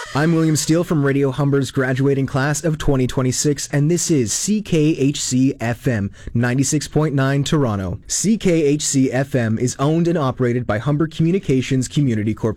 I'm William Steele from Radio Humber's graduating class of 2026, and this is CKHC FM 96.9 Toronto. CKHC FM is owned and operated by Humber Communications Community Corporation.